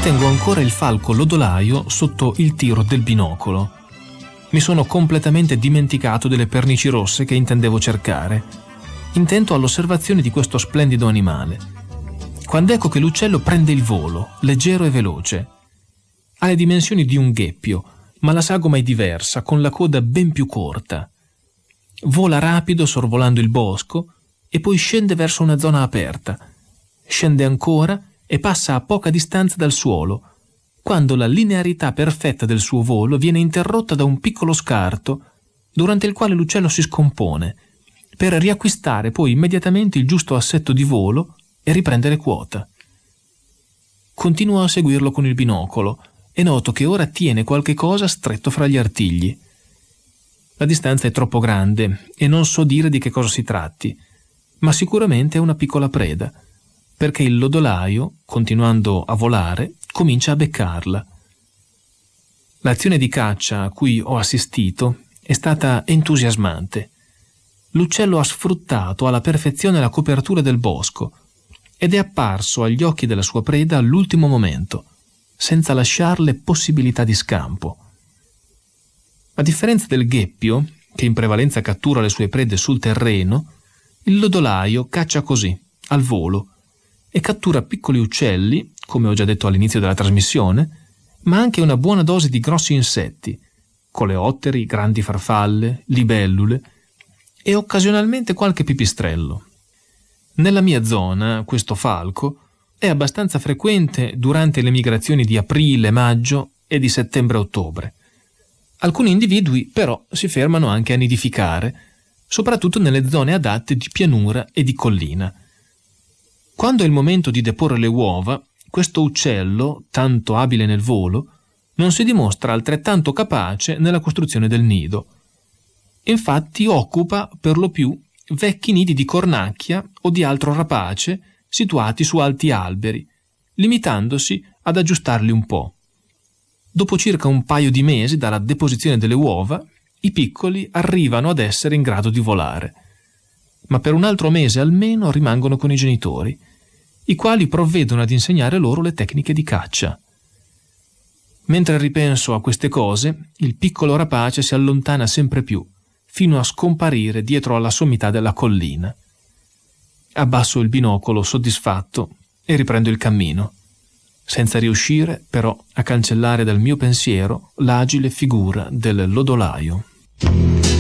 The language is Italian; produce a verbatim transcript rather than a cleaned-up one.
tengo ancora il falco lodolaio sotto il tiro del binocolo. Mi sono completamente dimenticato delle pernici rosse che intendevo cercare, intento all'osservazione di questo splendido animale, quando ecco che l'uccello prende il volo, leggero e veloce. Ha le dimensioni di un gheppio, ma la sagoma è diversa, con la coda ben più corta. Vola rapido sorvolando il bosco e poi scende verso una zona aperta. Scende ancora e passa a poca distanza dal suolo, quando la linearità perfetta del suo volo viene interrotta da un piccolo scarto, durante il quale l'uccello si scompone, per riacquistare poi immediatamente il giusto assetto di volo e riprendere quota. Continuo a seguirlo con il binocolo e noto che ora tiene qualche cosa stretto fra gli artigli. La distanza è troppo grande e non so dire di che cosa si tratti, ma sicuramente è una piccola preda, perché il lodolaio, continuando a volare, comincia a beccarla. L'azione di caccia a cui ho assistito è stata entusiasmante. L'uccello ha sfruttato alla perfezione la copertura del bosco ed è apparso agli occhi della sua preda all'ultimo momento, senza lasciarle possibilità di scampo. A differenza del gheppio, che in prevalenza cattura le sue prede sul terreno, il lodolaio caccia così, al volo, e cattura piccoli uccelli, come ho già detto all'inizio della trasmissione, ma anche una buona dose di grossi insetti, coleotteri, grandi farfalle, libellule e occasionalmente qualche pipistrello. Nella mia zona, questo falco è abbastanza frequente durante le migrazioni di aprile, maggio e di settembre-ottobre. Alcuni individui però si fermano anche a nidificare, soprattutto nelle zone adatte di pianura e di collina. Quando è il momento di deporre le uova, questo uccello, tanto abile nel volo, non si dimostra altrettanto capace nella costruzione del nido. Infatti occupa per lo più vecchi nidi di cornacchia o di altro rapace situati su alti alberi, limitandosi ad aggiustarli un po'. Dopo circa un paio di mesi dalla deposizione delle uova, i piccoli arrivano ad essere in grado di volare, ma per un altro mese almeno rimangono con i genitori, i quali provvedono ad insegnare loro le tecniche di caccia. Mentre ripenso a queste cose, il piccolo rapace si allontana sempre più, fino a scomparire dietro alla sommità della collina. Abbasso il binocolo soddisfatto e riprendo il cammino, senza riuscire però a cancellare dal mio pensiero l'agile figura del lodolaio.